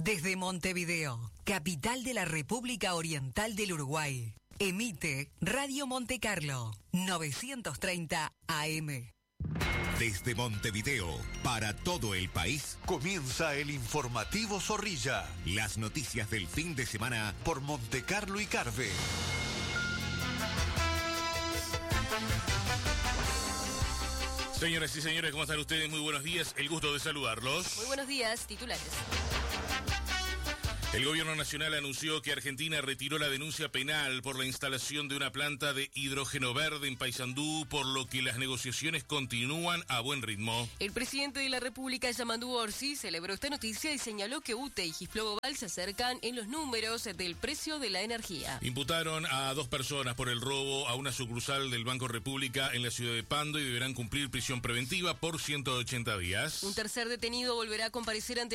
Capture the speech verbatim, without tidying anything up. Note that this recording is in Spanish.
Desde Montevideo, capital de la República Oriental del Uruguay, emite Radio Monte Carlo, novecientos treinta A M. Desde Montevideo, para todo el país, comienza el informativo Zorrilla. Las noticias del fin de semana por Monte Carlo y Carve. Señoras y señores, ¿cómo están ustedes? Muy buenos días, el gusto de saludarlos. Muy buenos días, titulares. El gobierno nacional anunció que Argentina retiró la denuncia penal por la instalación de una planta de hidrógeno verde en Paysandú, por lo que las negociaciones continúan a buen ritmo. El presidente de la República, Yamandu Orsi, celebró esta noticia y señaló que U T E y Gisló-Boval se acercan en los números del precio de la energía. Imputaron a dos personas por el robo a una sucursal del Banco República en la ciudad de Pando y deberán cumplir prisión preventiva por ciento ochenta días. Un tercer detenido volverá a comparecer ante